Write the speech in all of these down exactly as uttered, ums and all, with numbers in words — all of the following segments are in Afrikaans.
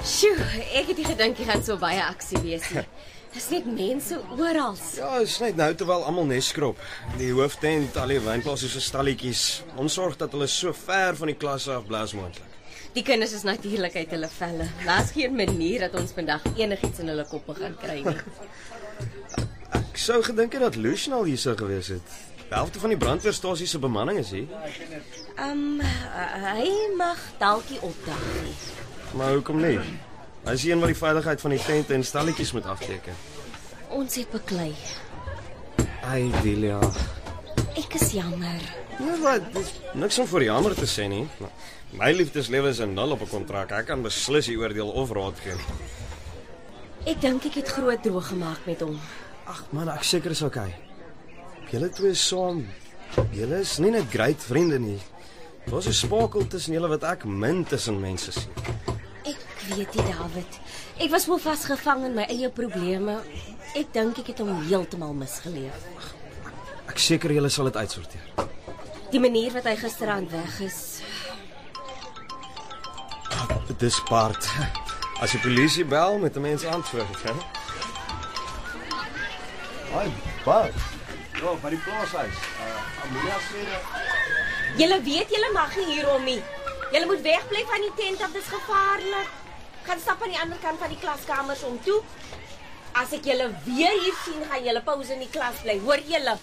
Sjoe, ek het nie gedink jy gaan so baie aksie wees nie. Dis net mense oral. Ja, is net nou terwyl almal neskrop. Die hooftent, al die wynplase se stalletjies. Ons sorg dat hulle so ver van die klasse af bly as moontlik. Die kinders is natuurlik uit hulle velle. Daar's geen manier dat ons vandag enigiets in hulle koppe gaan kry nie. Ek sou gedink het dat Lucian al hier sou gewees het. Die helfte van die brandweerstasie se bemanning is hier. Ehm, um, hy mag dalk nie opdag nie. Maar hoekom nie? Hy is een wat die veiligheid van die tente en stalletjies moet afteken. Ons het beklei. Ai, Delia. Ek is jammer. Nee, wat? Dis niks om vir jammer te sê nie. My liefdeslewe is 'n nul op 'n kontrak. Ek kan beslis die oordeel of raad gee. Ek dink ek het groot droog gemaak met hom. Ag man, ek seker is okay. Julle twee saam. Julle is nie net great vriende nie. Daar's 'n spakel tussen julle wat ek min tussen mense sien. Ek weet nie, David. Ek was moe vasgevang in my eie probleme. Ek dink ek het hom heeltemal misgeleef. Ek seker julle sal dit uitsorteer. Die manier wat hy gisteraan weg is. Dis Bart. As die polisie bel, met 'n mens antwoord, hè? Hoi, Bart. Ja, by die plaashuis. Uh, Amelia sê dat... Julle weet julle mag nie hierom nie. Julle moet wegbly van die tent af, dis gevaarlik. Gaan stap aan die ander kant van die klaskamers om toe. As ek julle weer hier sien, gaan julle pouse in die klas bly. Hoor julle?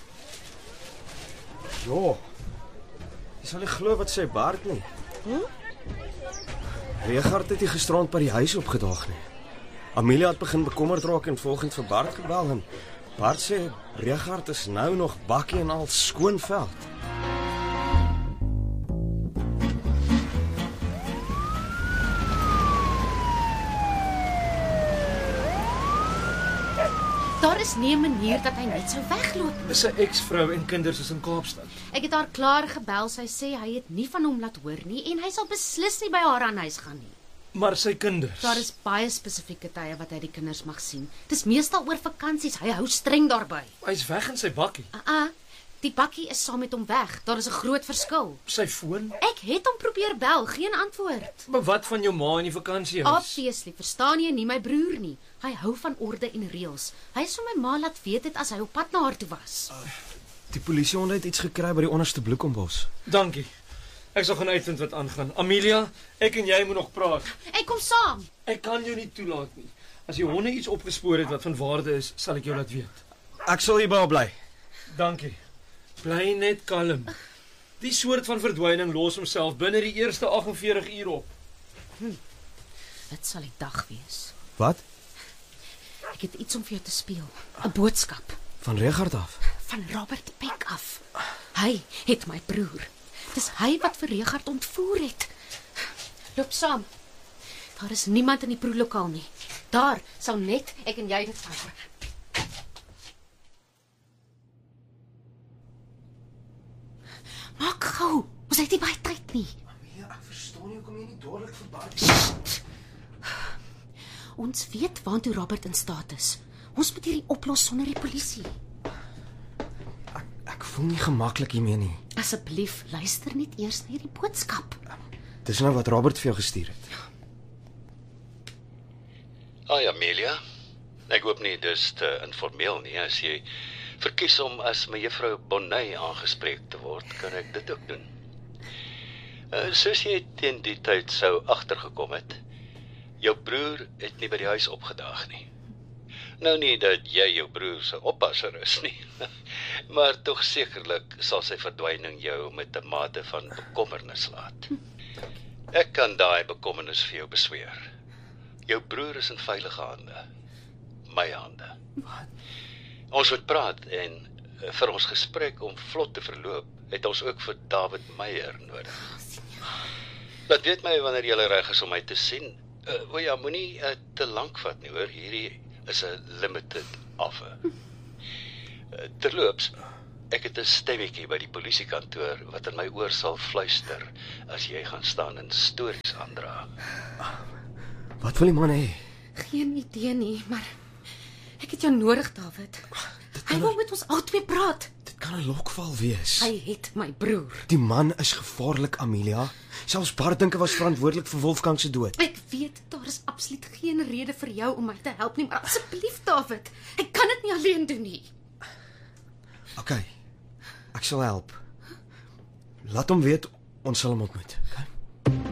Ja. Jy sal nie glo wat sê Bart nie. Hm? Regard het die gisterand by die huis opgedaag nie. Amelia het begin bekommerd raak en volgens vir Bart gebel en Bart sê Regard is nou nog bakkie en al skoon veld. Daar is nie 'n manier dat hy net sou wegloop nie. Sy eksvrou en kinders is in Kaapstad. Ek het haar klaar gebel, sy sê hy het nie van hom laat hoor nie en hy sal beslis nie by haar aan huis gaan nie. Maar sy kinders. Daar is baie spesifieke tye wat hy die kinders mag sien. Dis meestal oor vakansies, hy hou streng daarby. Hy's weg in sy bakkie. Ah, uh -uh, die bakkie is saam met hom weg. Daar is 'n groot verskil. Sy foon? Ek het hom probeer bel, geen antwoord. Maar wat van jou ma in die vakansiehuis? Obviously, verstaan jy nie my broer nie. Hy hou van orde en reëls. Hy sou my ma laat weet het as hy op pad na haar toe was. Uh, die polisie het iets gekry by die onderste bloekombos. Dankie. Ek sal gaan uitvind wat aangaan. Amelia, ek en jy moet nog praat. Ek kom saam. Ek kan jou nie toelaat nie. As die honde iets opgespoor het wat van waarde is, sal ek jou laat weet. Ek sal hierby bly. Dankie. Bly net kalm. Die soort van verdwyning los homself binne die eerste agt en veertig uur op. Hm. Dit sal die dag wees. Wat? Ek het iets om vir jou te speel. 'n Boodskap. Van Regard af? Van Robert Peck af. Hy het my broer. Dis hy wat vir Regard ontvoer het. Loop saam. Daar is niemand in die proelokaal nie. Daar sal net ek en jy dit vat. Maak gou. Ons het nie baie tyd nie. Amelia, ek verstaan nie hoekom jy nie dadelik verbaas. Sst. Ons weet waartoe Robert in staat is. Ons moet hierdie oplos sonder die polisie. Ek ek voel nie gemaklik hiermee nie. Asseblief, luister net eers na hierdie boodskap. Dis nou wat Robert vir jou gestuur het. Hi Amelia. Ek hoop nie dis te informeel nie. As jy verkies om as mevrou Bonnet aangespreek te word, kan ek dit ook doen. Uh, soos jy teen die tyd sou agtergekom het, jou broer het nie by die huis opgedaag nie. Nou nie dat jy jou broer se oppasser is nie, maar tog sekerlik sal sy verdwyning jou met 'n mate van bekommernis laat. Ek kan daai bekommernis vir jou besweer. Jou broer is in veilige hande. My hande. Wat? Ons moet praat en vir ons gesprek om vlot te verloop, het ons ook vir David Meyer nodig. Laat weet my wanneer jy reg is om my te sien. Uh, o ja, moenie uh, te lank vat nie, hoor. Hierdie is 'n limited offer. Uh, terloops, ek het 'n stemmetjie by die polisiekantoor wat in my oor sal fluister as jy gaan staan en stories aandra. Wat wil die man hê? Geen idee nie, maar ek het jou nodig, David. Hy wil met ons albei praat. Dit kan 'n lokval wees. Hy het my broer. Die man is gevaarlik, Amelia. Selfs Bart dink hy was verantwoordelik vir Wolfgang se dood. Ek weet daar is absoluut enige rede vir jou om my te help nie, maar asseblief David, ek kan dit nie alleen doen nie. OK. Ek sal help. Laat hom weet ons sal hom ontmoet. OK?